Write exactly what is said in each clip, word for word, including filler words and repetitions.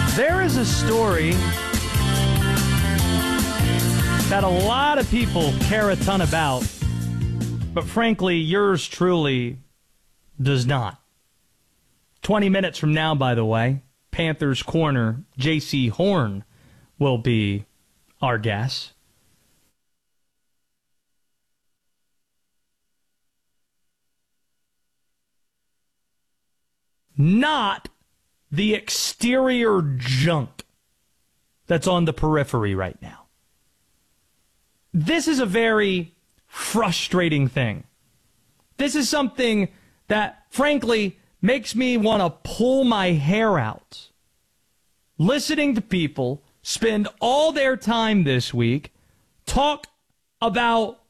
There is a story that a lot of people care a ton about, but frankly, yours truly does not. twenty minutes from now, by the way, Panthers corner J C Horn will be our guest. Not the exterior junk that's on the periphery right now. This is a very frustrating thing. This is something that, frankly, makes me want to pull my hair out. Listening to people spend all their time this week talk about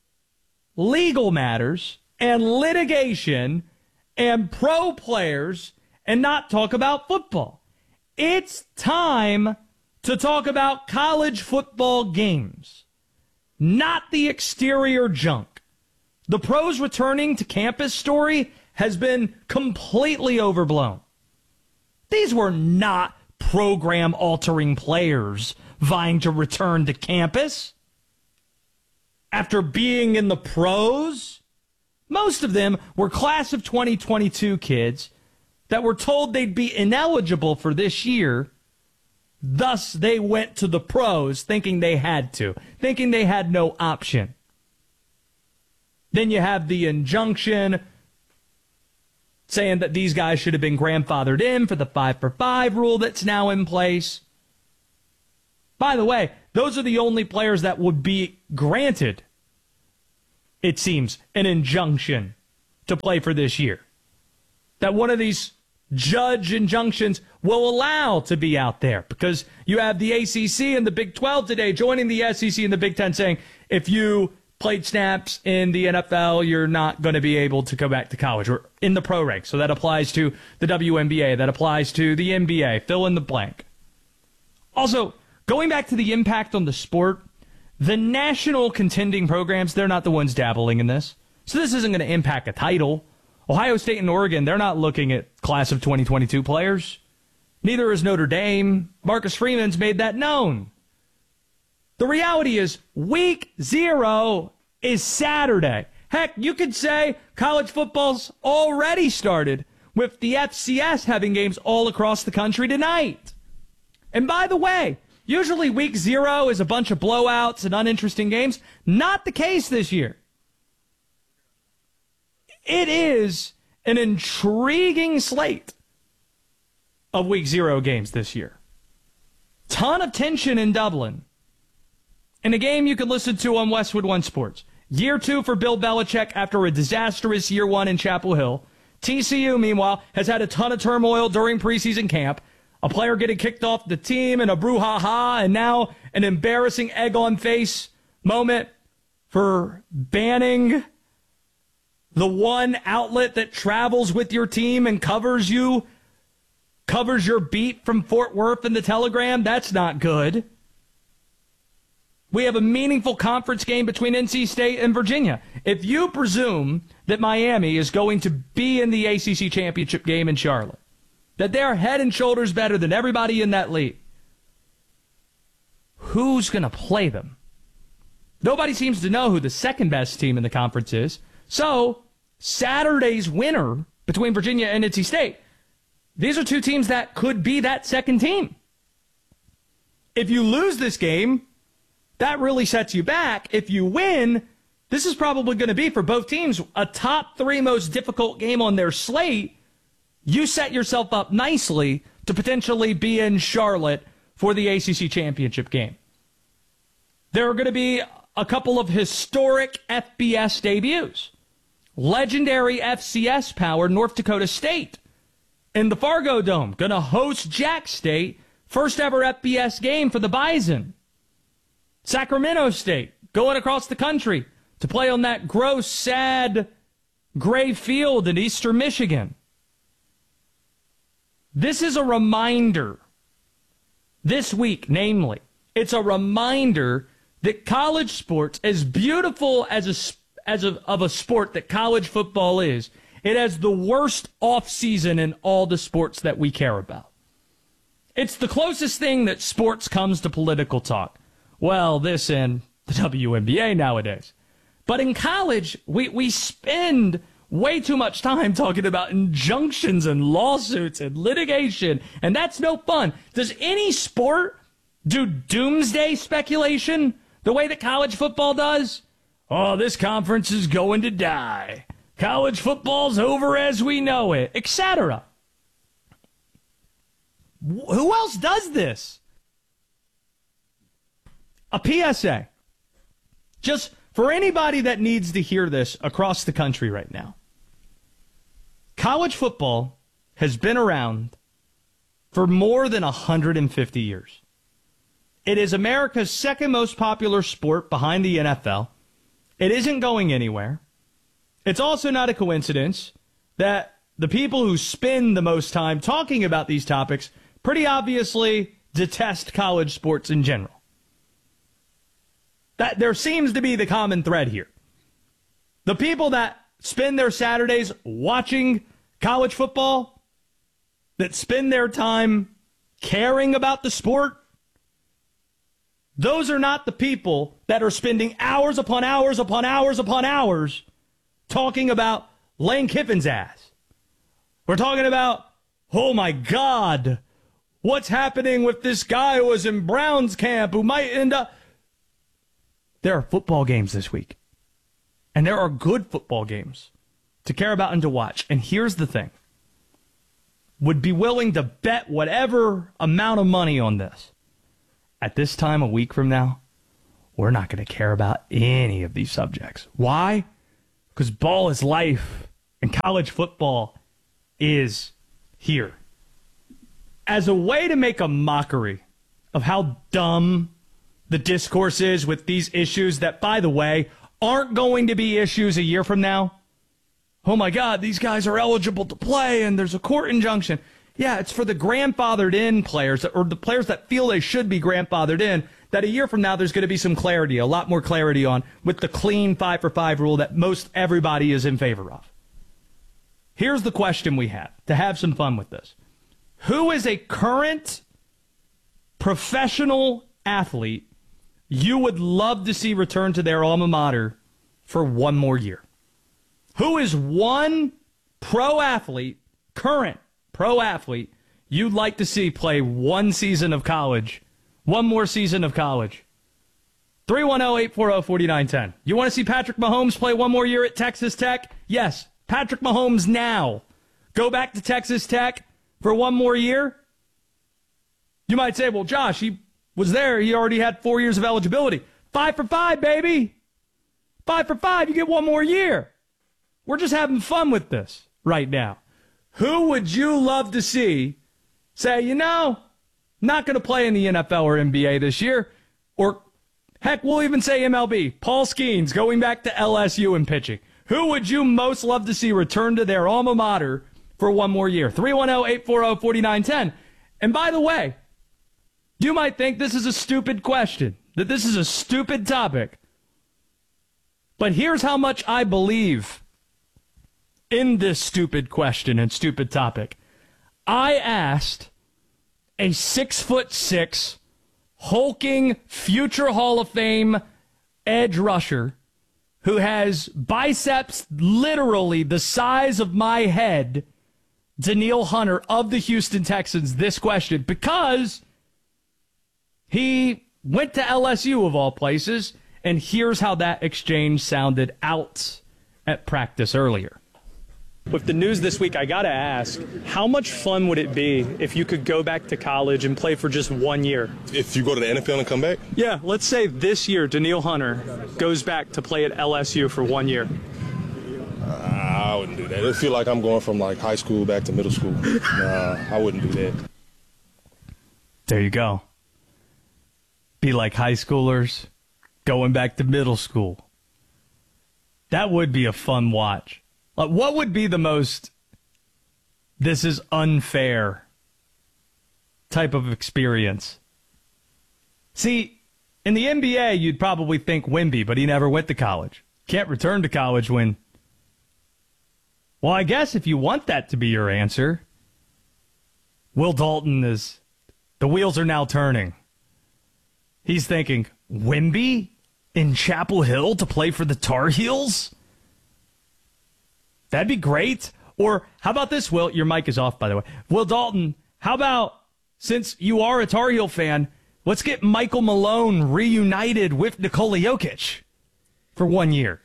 legal matters and litigation and pro players and not talk about football. It's time to talk about college football games, not the exterior junk. The pros returning to campus story has been completely overblown. These were not program-altering players vying to return to campus. After being in the pros, most of them were class of twenty twenty-two kids that were told they'd be ineligible for this year. Thus, they went to the pros thinking they had to, thinking they had no option. Then you have the injunction saying that these guys should have been grandfathered in for the five for five rule that's now in place. By the way, those are the only players that would be granted, it seems, an injunction to play for this year. That one of these judge injunctions will allow to be out there, because you have the A C C and the Big twelve today joining the S E C and the Big ten saying if you played snaps in the N F L, you're not going to be able to go back to college or in the pro ranks. So that applies to the W N B A, that applies to the N B A, fill in the blank. Also, going back to the impact on the sport, the national contending programs, they're not the ones dabbling in this. So this isn't going to impact a title. Ohio State and Oregon, they're not looking at class of twenty twenty-two players. Neither is Notre Dame. Marcus Freeman's made that known. The reality is week zero is Saturday. Heck, you could say college football's already started with the F C S having games all across the country tonight. And by the way, usually week zero is a bunch of blowouts and uninteresting games. Not the case this year. It is an intriguing slate of week zero games this year. Ton of tension in Dublin. In a game you can listen to on Westwood One Sports. Year two for Bill Belichick after a disastrous year one in Chapel Hill. T C U, meanwhile, has had a ton of turmoil during preseason camp. A player getting kicked off the team and a brouhaha, and now an embarrassing egg-on-face moment for banning the one outlet that travels with your team and covers you, covers your beat from Fort Worth and the Telegram. That's not good. We have a meaningful conference game between N C State and Virginia. If you presume that Miami is going to be in the A C C championship game in Charlotte, that they're head and shoulders better than everybody in that league, who's going to play them? Nobody seems to know who the second best team in the conference is. So, Saturday's winner between Virginia and N C State, these are two teams that could be that second team. If you lose this game, that really sets you back. If you win, this is probably going to be, for both teams, a top three most difficult game on their slate. You set yourself up nicely to potentially be in Charlotte for the A C C championship game. There are going to be a couple of historic F B S debuts. Legendary F C S power North Dakota State in the Fargo Dome, going to host Jack State, first ever F B S game for the Bison. Sacramento State going across the country to play on that gross, sad, gray field in eastern Michigan. This is a reminder, this week, namely, it's a reminder that college sports, as beautiful as a, as a, of a sport that college football is, it has the worst offseason in all the sports that we care about. It's the closest thing that sports comes to political talk. Well, this and the W N B A nowadays. But in college, we, we spend way too much time talking about injunctions and lawsuits and litigation, and that's no fun. Does any sport do doomsday speculation the way that college football does? Oh, this conference is going to die. College football's over as we know it, et cetera. Who else does this? A P S A. Just for anybody that needs to hear this across the country right now. College football has been around for more than one hundred fifty years. It is America's second most popular sport behind the N F L. It isn't going anywhere. It's also not a coincidence that the people who spend the most time talking about these topics pretty obviously detest college sports in general. That there seems to be the common thread here. The people that spend their Saturdays watching college football, that spend their time caring about the sport, those are not the people that are spending hours upon hours upon hours upon hours talking about Lane Kiffin's ass. We're talking about, oh my God, what's happening with this guy who was in Brown's camp who might end up... There are football games this week. And there are good football games to care about and to watch. And here's the thing. Would be willing to bet whatever amount of money on this. At this time a week from now, we're not going to care about any of these subjects. Why? Because ball is life and college football is here. As a way to make a mockery of how dumb the discourse is with these issues that, by the way, aren't going to be issues a year from now. Oh my God, these guys are eligible to play and there's a court injunction. Yeah, it's for the grandfathered in players, or the players that feel they should be grandfathered in, that a year from now there's going to be some clarity, a lot more clarity on, with the clean five for five rule that most everybody is in favor of. Here's the question we have, to have some fun with this. Who is a current professional athlete you would love to see return to their alma mater for one more year? Who is one pro athlete, current pro athlete, you'd like to see play one season of college, one more season of college? three one zero, eight four zero, four nine one zero. You want to see Patrick Mahomes play one more year at Texas Tech? Yes, Patrick Mahomes now. Go back to Texas Tech for one more year? You might say, well, Josh, he was there. He already had four years of eligibility. Five for five, baby. Five for five. You get one more year. We're just having fun with this right now. Who would you love to see say, you know, not going to play in the N F L or N B A this year? Or, heck, we'll even say M L B. Paul Skeens going back to L S U and pitching. Who would you most love to see return to their alma mater for one more year? three one zero, eight four zero, four nine one zero. And by the way, you might think this is a stupid question, that this is a stupid topic. But here's how much I believe in this stupid question and stupid topic. I asked a six foot six, hulking future Hall of Fame edge rusher who has biceps literally the size of my head, Danielle Hunter of the Houston Texans, this question because he went to L S U of all places, and here's how that exchange sounded out at practice earlier. With the news this week, I got to ask, how much fun would it be if you could go back to college and play for just one year? If you go to the N F L and come back? Yeah, let's say this year Danielle Hunter goes back to play at L S U for one year. Uh, I wouldn't do that. It feel like I'm going from like high school back to middle school. Nah, I wouldn't do that. There you go. Be like high schoolers going back to middle school. That would be a fun watch. Like, what would be the most this is unfair type of experience? See, in the N B A, you'd probably think Wemby, but he never went to college. Can't return to college when... Well, I guess if you want that to be your answer, Will Dalton is The wheels are now turning. He's thinking, Wemby in Chapel Hill to play for the Tar Heels? That'd be great. Or how about this, Will? Your mic is off, by the way. Will Dalton, how about, since you are a Tar Heel fan, let's get Michael Malone reunited with Nikola Jokic for one year.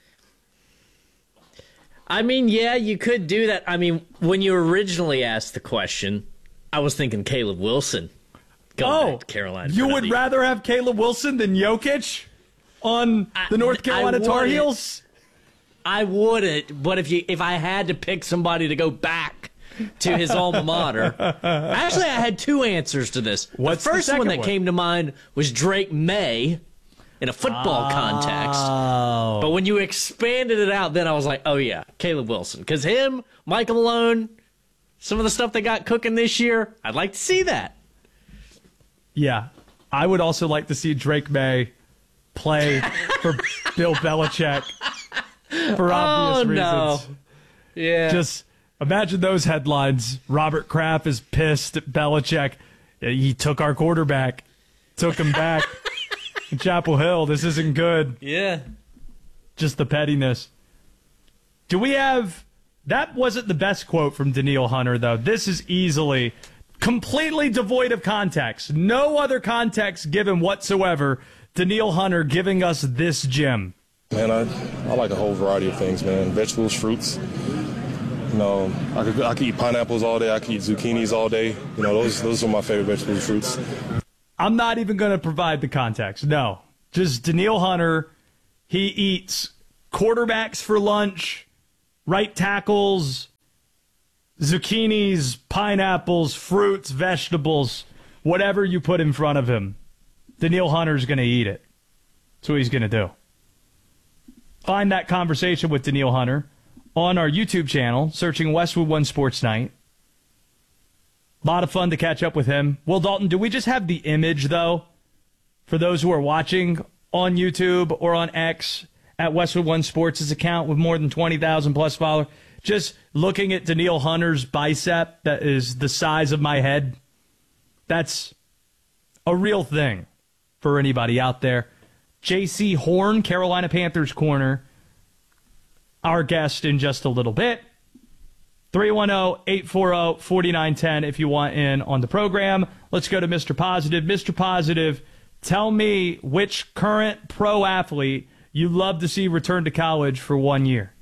I mean, yeah, you could do that. I mean, when you originally asked the question, I was thinking Caleb Wilson going oh, back to Carolina. You would rather have Caleb Wilson than Jokic on the North Carolina Tar Heels? I wouldn't, but if you if I had to pick somebody to go back to his alma mater, actually I had two answers to this. What's the first the one that one? came to mind was Drake May in a football oh. context. But when you expanded it out, then I was like, oh yeah, Caleb Wilson. Because him, Michael Malone, some of the stuff they got cooking this year, I'd like to see that. Yeah, I would also like to see Drake May play for Bill Belichick. For obvious oh, reasons. No. Yeah. Just imagine those headlines. Robert Kraft is pissed at Belichick. He took our quarterback. Took him back. in Chapel Hill. This isn't good. Yeah. Just the pettiness. Do we have... That wasn't the best quote from Danielle Hunter, though. This is easily completely devoid of context. No other context given whatsoever. Danielle Hunter giving us this gem. Man, I, I like a whole variety of things, man. Vegetables, fruits. You know, I could I could eat pineapples all day. I could eat zucchinis all day. You know, those those are my favorite vegetables, fruits. I'm not even going to provide the context. No, just Danielle Hunter. He eats quarterbacks for lunch, right tackles, zucchinis, pineapples, fruits, vegetables, whatever you put in front of him. Danielle Hunter's going to eat it. That's what he's going to do. Find that conversation with Danielle Hunter on our YouTube channel, searching Westwood One Sports Night. A lot of fun to catch up with him. Will Dalton, do we just have the image, though, for those who are watching on YouTube or on X at Westwood One Sports' account with more than twenty thousand plus followers? Just looking at Danielle Hunter's bicep that is the size of my head. That's a real thing for anybody out there. J C Horn, Carolina Panthers corner, our guest in just a little bit. three one zero, eight four zero, four nine one zero if you want in on the program. Let's go to Mister Positive. Mister Positive, tell me which current pro athlete you love to see return to college for one year.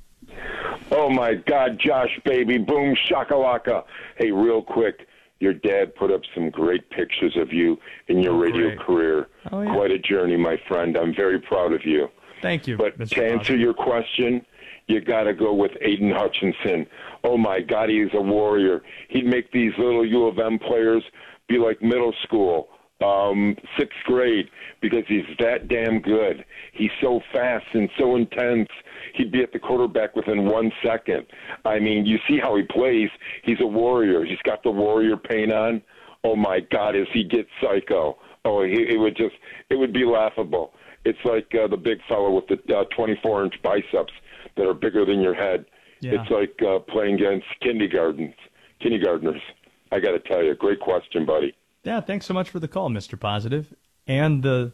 Oh, my God, Josh, baby. Boom, shakalaka. Hey, real quick. Your dad put up some great pictures of you in your oh, radio great. career. Oh, yeah. Quite a journey, my friend. I'm very proud of you. Thank you. But Mister to answer Positive. your question, you got to go with Aiden Hutchinson. Oh, my God, he's a warrior. He'd make these little U of M players be like middle school, um, sixth grade, because he's that damn good. He's so fast and so intense. He'd be at the quarterback within one second. I mean, you see how he plays. He's a warrior. He's got the warrior paint on. Oh, my God, as he gets psycho. Oh, he, it would just, it would be laughable. It's like uh, the big fellow with the uh, twenty-four inch biceps that are bigger than your head. Yeah. It's like uh, playing against kindergartens, kindergartners. I got to tell you, great question, buddy. Yeah, thanks so much for the call, Mister Positive. And the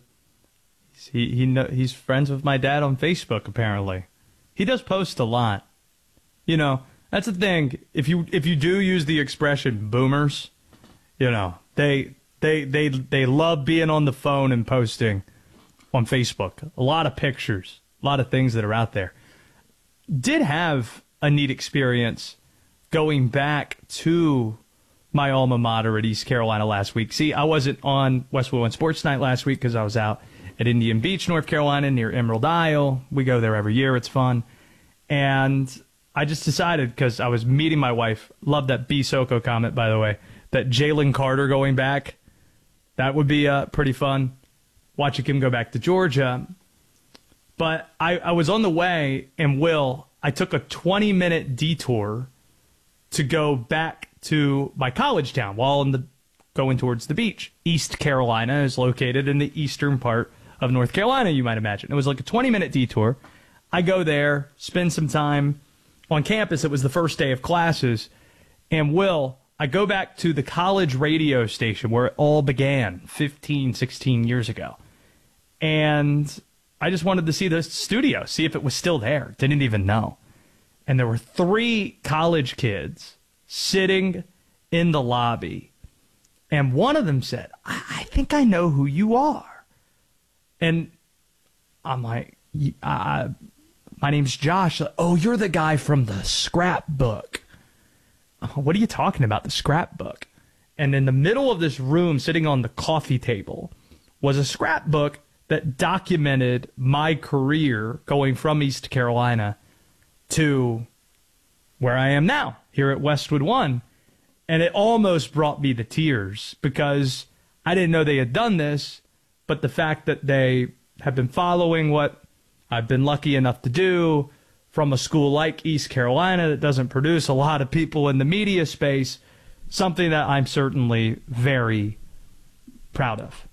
he he know, he's friends with my dad on Facebook, apparently. He does post a lot. You know, that's the thing. If you if you do use the expression boomers, you know, they they they they love being on the phone and posting on Facebook. A lot of pictures, a lot of things that are out there. Did have a neat experience going back to my alma mater at East Carolina last week. See, I wasn't on Westwood One Sports Night last week because I was out at Indian Beach, North Carolina, near Emerald Isle. We go there every year. It's fun. And I just decided, because I was meeting my wife, love that B. Soko comment, by the way, that Jalen Carter going back, that would be uh, pretty fun, watching him go back to Georgia. But I, I was on the way, and Will, I took a twenty-minute detour to go back to my college town while in the going towards the beach. East Carolina is located in the eastern part of North Carolina, you might imagine. It was like a twenty-minute detour. I go there, spend some time on campus. It was the first day of classes. And Will, I go back to the college radio station where it all began fifteen, sixteen years ago. And I just wanted to see the studio, see if it was still there. Didn't even know. And there were three college kids sitting in the lobby. And one of them said, I, I think I know who you are. And I'm like, uh, my name's Josh. Oh, you're the guy from the scrapbook. What are you talking about, the scrapbook? And in the middle of this room, sitting on the coffee table, was a scrapbook that documented my career going from East Carolina to where I am now, here at Westwood One. And it almost brought me to tears because I didn't know they had done this, but the fact that they have been following what I've been lucky enough to do from a school like East Carolina that doesn't produce a lot of people in the media space, something that I'm certainly very proud of.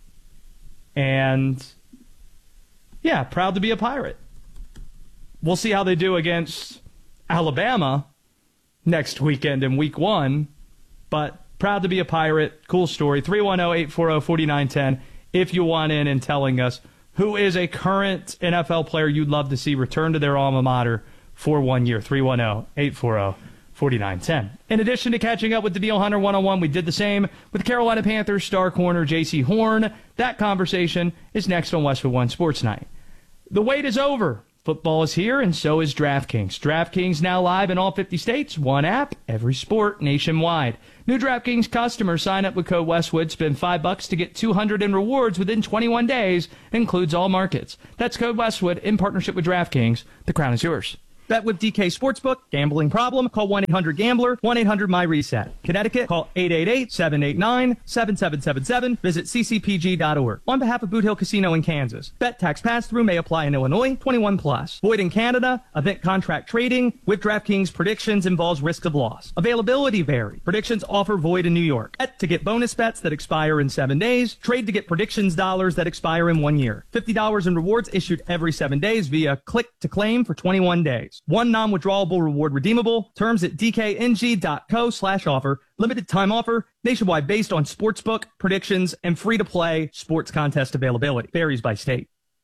And, yeah, proud to be a Pirate. We'll see how they do against Alabama next weekend in week one, but proud to be a Pirate. Cool story. three one zero, eight four zero, four nine one zero if you want in and telling us who is a current N F L player you'd love to see return to their alma mater for one year. three one zero, eight four zero, four nine one zero. In addition to catching up with Danielle Hunter one-on-one, we did the same with Carolina Panthers star corner J C Horn. That conversation is next on Westwood One Sports Night. The wait is over. Football is here, and so is DraftKings. DraftKings now live in all fifty states. One app, every sport, nationwide. New DraftKings customers sign up with code Westwood, spend five bucks to get two hundred in rewards within twenty-one days. Includes all markets. That's code Westwood in partnership with DraftKings. The crown is yours. Bet with D K Sportsbook. Gambling problem? Call one eight hundred gambler, one eight hundred my reset. Connecticut, call eight eight eight, seven eight nine, seven seven seven seven. Visit c c p g dot org. On behalf of Boot Hill Casino in Kansas. Bet tax pass-through may apply in Illinois. twenty-one plus. Void in Canada. Event contract trading with DraftKings predictions involves risk of loss. Availability vary. Predictions offer void in New York. Bet to get bonus bets that expire in seven days. Trade to get predictions dollars that expire in one year. fifty dollars in rewards issued every seven days via click to claim for twenty-one days. One non-withdrawable reward redeemable. Terms at dkng.co slash offer. Limited time offer. Nationwide based on sportsbook, predictions, and free-to-play sports contest availability. Varies by state.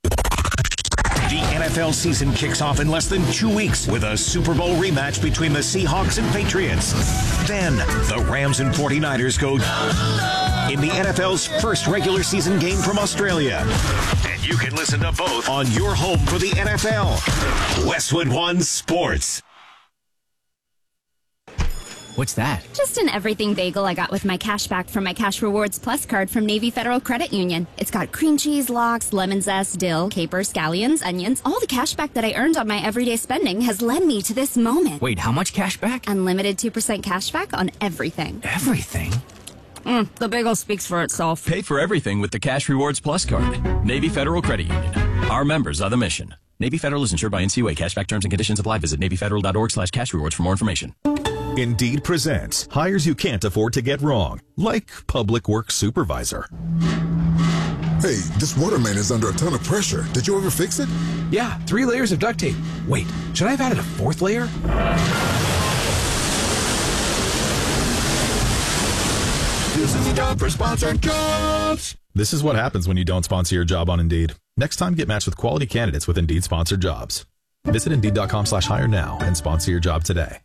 The N F L season kicks off in less than two weeks with a Super Bowl rematch between the Seahawks and Patriots. Then, the Rams and forty-niners go in the N F L's first regular season game from Australia. And you can listen to both on your home for the N F L. Westwood One Sports. What's that? Just an everything bagel I got with my cash back from my Cash Rewards Plus card from Navy Federal Credit Union. It's got cream cheese, lox, lemon zest, dill, capers, scallions, onions. All the cash back that I earned on my everyday spending has led me to this moment. Wait, how much cash back? Unlimited two percent cash back on everything. Everything? Mm, the bagel speaks for itself. Pay for everything with the Cash Rewards Plus card. Navy Federal Credit Union. Our members are the mission. Navy Federal is insured by N C U A. Cashback terms and conditions apply. Visit navy federal dot org slash cash rewards for more information. Indeed presents hires you can't afford to get wrong, like public works supervisor. Hey, this water main is under a ton of pressure. Did you ever fix it? Yeah, three layers of duct tape. Wait, should I have added a fourth layer? This is a job for sponsored jobs. This is what happens when you don't sponsor your job on Indeed. Next time, get matched with quality candidates with Indeed sponsored jobs. Visit Indeed.com slash hire now and sponsor your job today.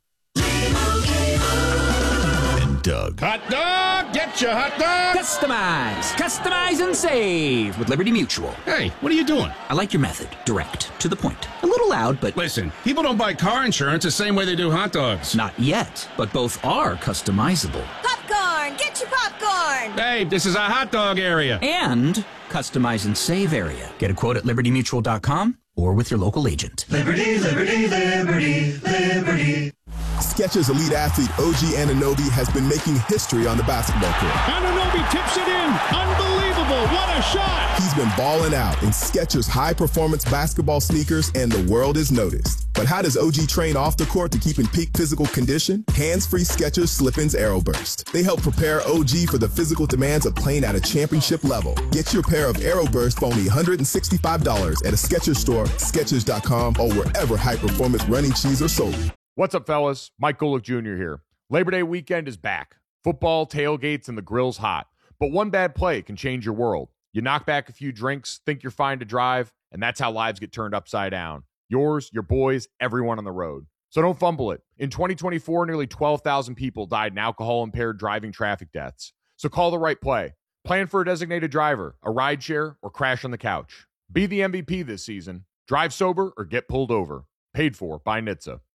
And Doug. Hot dog! Get your hot dog! Customize! Customize and save with Liberty Mutual. Hey, what are you doing? I like your method. Direct. To the point. A little loud, but... Listen, people don't buy car insurance the same way they do hot dogs. Not yet, but both are customizable. Popcorn! Get your popcorn! Hey, this is a hot dog area. And customize and save area. Get a quote at liberty mutual dot com or with your local agent. Liberty, liberty, liberty, liberty. Skechers elite athlete O G Anunoby has been making history on the basketball court. Anunoby tips it in. Unbelievable. What a shot. He's been balling out in Skechers high-performance basketball sneakers, and the world is noticed. But how does O G train off the court to keep in peak physical condition? Hands-free Skechers Slip-ins Aeroburst. They help prepare O G for the physical demands of playing at a championship level. Get your pair of Aeroburst for only one hundred sixty-five dollars at a Skechers store, Skechers dot com, or wherever high-performance running shoes are sold. What's up, fellas? Mike Golick Junior here. Labor Day weekend is back. Football, tailgates, and the grill's hot. But one bad play can change your world. You knock back a few drinks, think you're fine to drive, and that's how lives get turned upside down. Yours, your boys, everyone on the road. So don't fumble it. In twenty twenty-four, nearly twelve thousand people died in alcohol-impaired driving traffic deaths. So call the right play. Plan for a designated driver, a rideshare, or crash on the couch. Be the M V P this season. Drive sober or get pulled over. Paid for by N H T S A.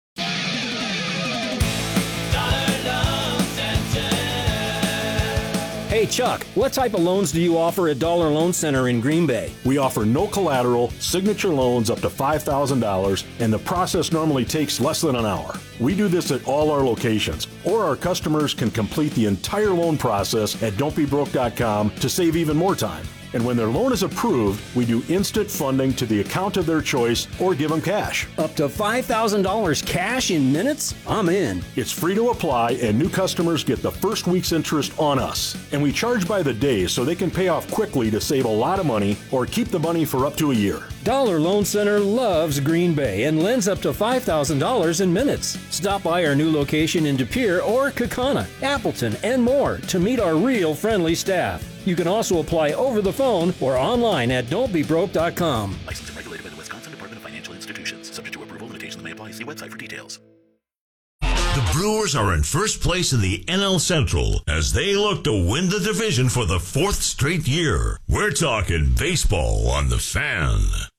Hey, Chuck, what type of loans do you offer at Dollar Loan Center in Green Bay? We offer no collateral, signature loans up to five thousand dollars, and the process normally takes less than an hour. We do this at all our locations, or our customers can complete the entire loan process at don't be broke dot com to save even more time. And when their loan is approved, we do instant funding to the account of their choice or give them cash. Up to five thousand dollars cash in minutes? I'm in. It's free to apply, and new customers get the first week's interest on us. And we charge by the day so they can pay off quickly to save a lot of money or keep the money for up to a year. Dollar Loan Center loves Green Bay and lends up to five thousand dollars in minutes. Stop by our new location in De Pere or Kaukauna, Appleton, and more to meet our real friendly staff. You can also apply over the phone or online at don't be broke dot com. Licensed and regulated by the Wisconsin Department of Financial Institutions. Subject to approval, limitations may apply. See website for details. The Brewers are in first place in the N L Central as they look to win the division for the fourth straight year. We're talking baseball on The Fan.